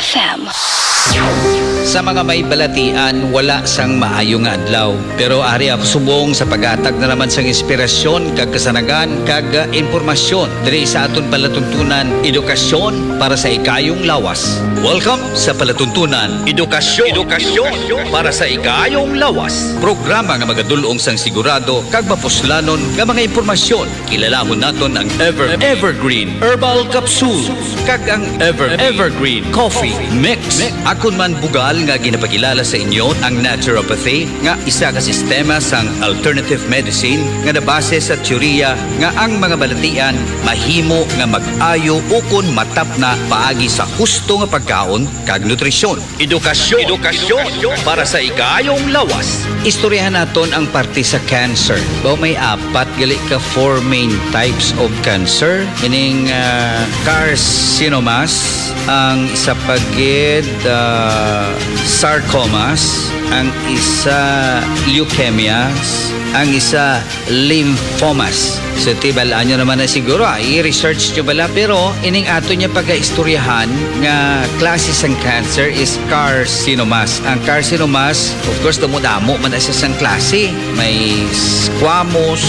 FM. Sa mga may balatian, wala sang maayong adlaw. Pero ari ako subong sa pag-atag na naman sang inspirasyon, kag kasanagan, kag impormasyon. Diri sa aton palatuntunan, edukasyon para sa ikayong lawas. Welcome sa palatuntunan, edukasyon para sa ikayong lawas. Programa nga magadulong sang sigurado, kag mapuslanon nga mga impormasyon. Kilalahon naton ang Evergreen Herbal Capsule, kag ang Evergreen Coffee Mix. Akon man bugal nga ginapakilala sa inyo ang naturopathy nga isa ka sistema sang alternative medicine nga nabase sa teorya nga ang mga balatian mahimo nga mag-ayo ukon matap na paagi sa husto nga pagkaon kag nutrisyon. Edukasyon para sa ikayong lawas. Istoryahan naton ang parte sa cancer. May apat gali ka 4 main types of cancer, meaning carcinomas, ang isa pagid sarcomas, ang isa leukemias, ang isa lymphomas. So tibalaan nyo naman na siguro, i-research nyo bala, pero ining ato niya pagka-istoryahan nga klase sang cancer is carcinomas. Ang carcinomas, of course, damo-damo man na siya sang klase. May squamous,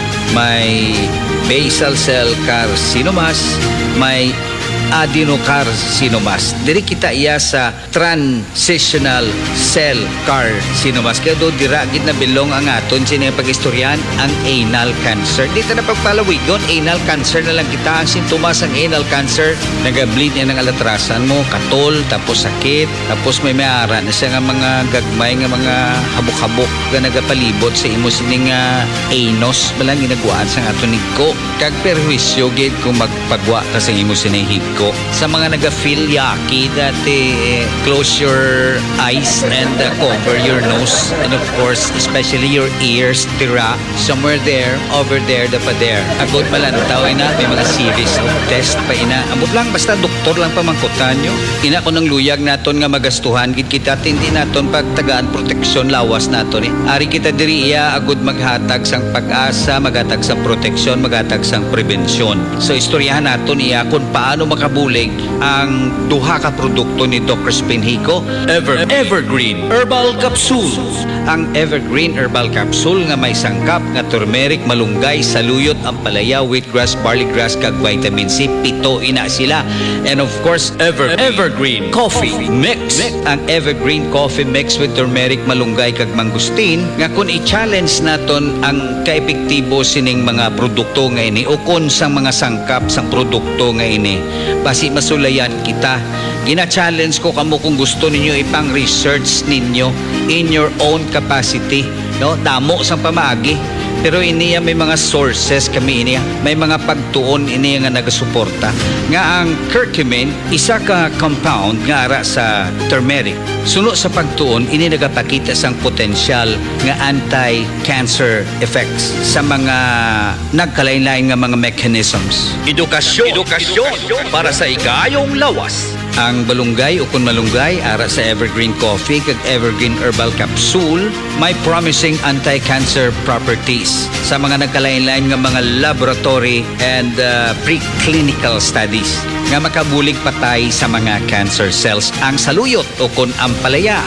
may basal cell carcinomas, may adenocarcinomas. Diri kita iya sa transitional cell carcinomas. Kaya do diragid na bilong ang aton sining pag-istoryahan ang anal cancer. Dito na pagpalawigon, anal cancer na lang kita. Ang sintomas ang anal cancer, nag-bleed yan ng alatrasan mo, katol, tapos sakit, tapos may mayara na siya nga mga gagmay nga mga habok-habok nga nagapalibot sa imo sining anus. Balang ginagwaan sa aton nigko. Kag perwisyo gid kung magpagwa ka sa imo sining higko. Sa mga naga-feel yucky, dati close your eyes and cover your nose, and of course especially your ears, tira somewhere there, over there, dapat there. Agod malantaw ina, may mga series of test pa ina. Ambot lang, basta doktor lang pamangkutan nyo. Ina ko ng luyag naton nga magastuhan gid kita, hindi naton pagtagaan proteksyon lawas naton. Ari kita diri iya agod maghatag sang pag-asa, maghatag sang proteksyon, maghatag sang prevensyon. So istoryahan naton iya kung paano makabulig ang duha ka produkto ni Dr. Spinhico, Evergreen Herbal Capsule. Ang Evergreen Herbal Capsule nga may sangkap nga turmeric, malunggay, saluyot, ampalaya, wheatgrass, barleygrass kag vitamin C. Pito ina sila. And of course, Evergreen Coffee Mix. Ang Evergreen Coffee Mix with turmeric, malunggay kag mangustin nga kung i-challenge naton ang kaepektibo sining mga produkto nga ini o kun sang mga sangkap sang produkto nga ini, basi masulayan kita. Gina-challenge ko kamo kung gusto ninyo ipang research ninyo in your own capacity, no? Damo sang pamaagi, pero iniya may mga sources kami iniya, may mga pagtuon iniya nga nagasuporta nga ang curcumin isa ka compound nga ara sa turmeric. Suno sa pagtuon ini nagapakita sang potensyal nga anti-cancer effects sa mga nagkalain-lain nga mga mechanisms. Edukasyon para sa ikayong lawas. Ang balunggay o kun malunggay ara sa Evergreen Coffee kag Evergreen Herbal Capsule may promising anti-cancer properties sa mga nagkalain-lain nga mga laboratory and preclinical studies nga makabulig patay sa mga cancer cells. Ang saluyot o kun ampalaya